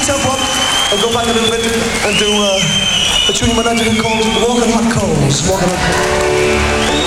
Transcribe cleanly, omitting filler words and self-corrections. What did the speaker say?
tempo up and go back a little bit and do a tune you might like to hear called Walking Hot Coals. Walking Hot Coals.